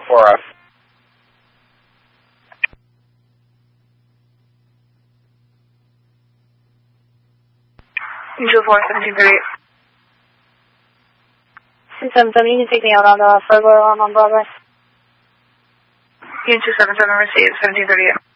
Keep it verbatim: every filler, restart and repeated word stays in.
four F. Usual four, seventeen thirty-eight. seven seven, you can take me out on uh, Fargo on Broadway. Union two seven seven, received, seventeen thirty-eight.